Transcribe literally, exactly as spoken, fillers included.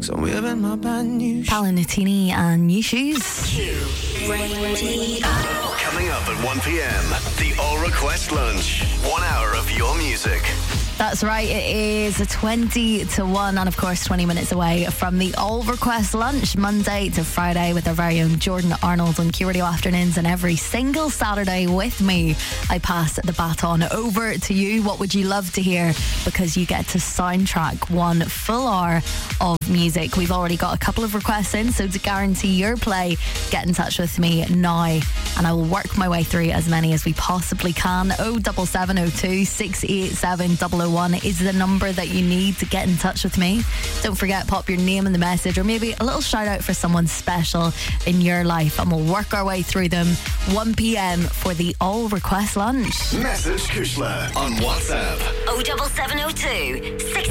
So I'm wearing my brand new shoes. Palanatini and New Shoes. Coming up at one p.m, the All Request Lunch. One hour of your music. That's right, it is twenty to one, and of course twenty minutes away from the All Request Lunch, Monday to Friday, with our very own Jordan Arnold on Q Radio Afternoons. And every single Saturday with me, I pass the baton over to you. What would you love to hear? Because you get to soundtrack one full hour of music. We've already got a couple of requests in, so to guarantee your play, get in touch with me now, and I will work my way through as many as we possibly can. oh seven seven oh two, six eight seven, double oh one is the number that you need to get in touch with me. Don't forget, pop your name in the message, or maybe a little shout out for someone special in your life, and we'll work our way through them. one p.m. for the All Request Lunch. Message Kushla on WhatsApp. oh seven seven oh two, six